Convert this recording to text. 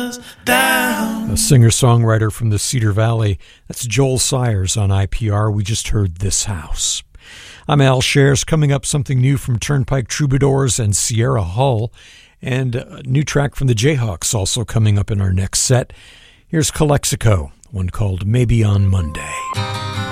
A singer-songwriter from the Cedar Valley. That's Joel Sayers on IPR. We just heard This House. I'm Al Shares. Coming up, something new from Turnpike Troubadours and Sierra Hull, and a new track from the Jayhawks also coming up in our next set. Here's Calexico, one called Maybe on Monday.